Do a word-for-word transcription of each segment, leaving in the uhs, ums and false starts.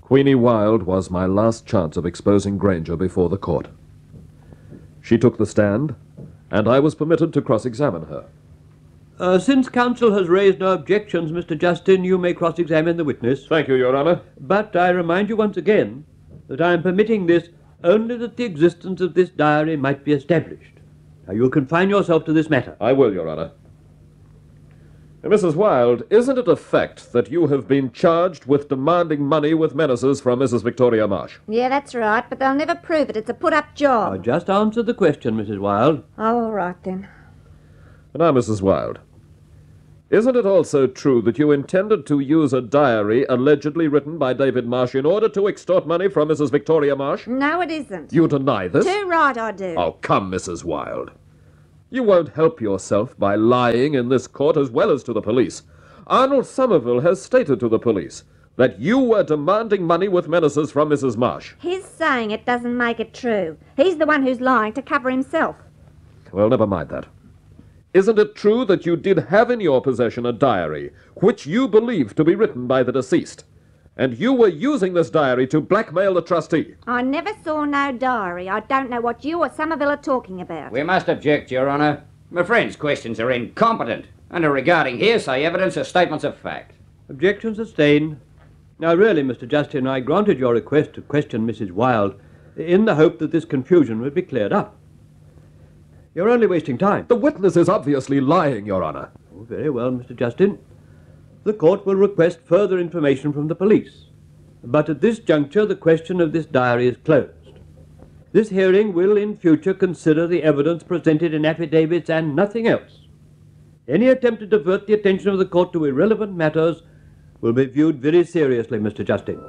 Queenie Wilde was my last chance of exposing Granger before the court. She took the stand, and I was permitted to cross-examine her. Uh, since counsel has raised no objections, Mister Justin, you may cross-examine the witness. Thank you, Your Honor. But I remind you once again that I am permitting this only that the existence of this diary might be established. Now, you'll confine yourself to this matter. I will, Your Honor. Missus Wilde, isn't it a fact that you have been charged with demanding money with menaces from Missus Victoria Marsh? Yeah, that's right, but they'll never prove it. It's a put-up job. Now, just answer the question, Missus Wilde. Oh, all right, then. Now, Missus Wilde, isn't it also true that you intended to use a diary allegedly written by David Marsh in order to extort money from Missus Victoria Marsh? No, it isn't. You deny this? Too right, I do. Oh, come, Missus Wilde. You won't help yourself by lying in this court as well as to the police. Arnold Somerville has stated to the police that you were demanding money with menaces from Missus Marsh. His saying it doesn't make it true. He's the one who's lying to cover himself. Well, never mind that. Isn't it true that you did have in your possession a diary which you believed to be written by the deceased? And you were using this diary to blackmail the trustee? I never saw no diary. I don't know what you or Somerville are talking about. We must object, Your Honour. My friend's questions are incompetent and are regarding hearsay evidence or statements of fact. Objection sustained. Now, really, Mister Justin, I granted your request to question Missus Wilde in the hope that this confusion would be cleared up. You're only wasting time. The witness is obviously lying, Your Honour. Oh, very well, Mister Justin. The court will request further information from the police. But at this juncture, the question of this diary is closed. This hearing will in future consider the evidence presented in affidavits and nothing else. Any attempt to divert the attention of the court to irrelevant matters will be viewed very seriously, Mister Justin.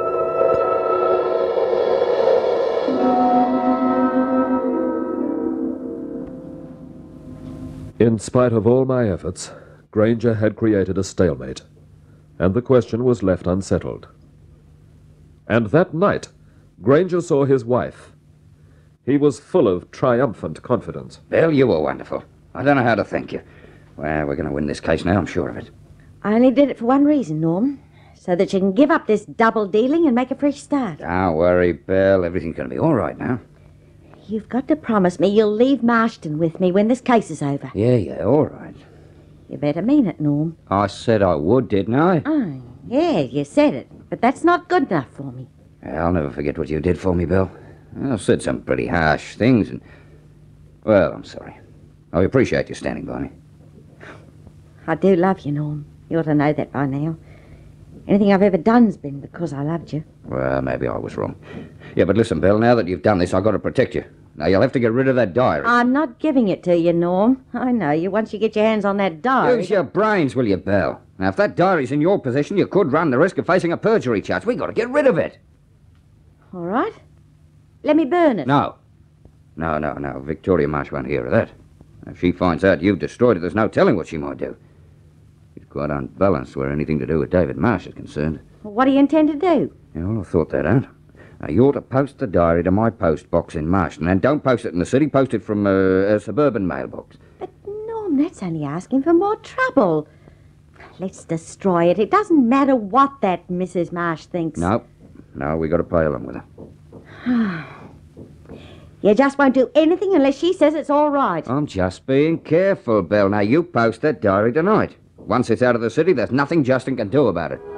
In spite of all my efforts, Granger had created a stalemate, and the question was left unsettled. And that night, Granger saw his wife. He was full of triumphant confidence. Bill, you were wonderful. I don't know how to thank you. Well, we're going to win this case now, I'm sure of it. I only did it for one reason, Norm. So that you can give up this double dealing and make a fresh start. Don't worry, Bill. Everything's going to be all right now. You've got to promise me you'll leave Marston with me when this case is over. Yeah, yeah, all right. You better mean it, Norm. I said I would, didn't I? Oh, yeah, you said it. But that's not good enough for me. I'll never forget what you did for me, Bill. I've said some pretty harsh things, and... Well, I'm sorry. I appreciate you standing by me. I do love you, Norm. You ought to know that by now. Anything I've ever done's been because I loved you. Well, maybe I was wrong. Yeah, but listen, Bill, now that you've done this, I've got to protect you. Now, you'll have to get rid of that diary. I'm not giving it to you, Norm. I know you. Once you get your hands on that diary... Use your brains, will you, Bill? Now, if that diary's in your possession, you could run the risk of facing a perjury charge. We've got to get rid of it. All right. Let me burn it. No. No, no, no. Victoria Marsh won't hear of that. If she finds out you've destroyed it, there's no telling what she might do. She's quite unbalanced where anything to do with David Marsh is concerned. Well, what do you intend to do? Yeah, well, I thought that out. Now, you ought to post the diary to my post box in Marston, and don't post it in the city, post it from uh, a suburban mailbox. But, Norm, that's only asking for more trouble. Let's destroy it. It doesn't matter what that Missus Marsh thinks. No, no, we got to play along with her. You just won't do anything unless she says it's all right. I'm just being careful, Bill. Now, you post that diary tonight. Once it's out of the city, there's nothing Justin can do about it.